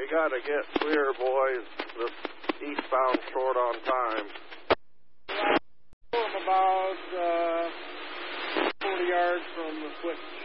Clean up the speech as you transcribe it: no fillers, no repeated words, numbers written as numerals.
You got to get clear, boys. This eastbound short on time. I'm about 40 yards from the switch.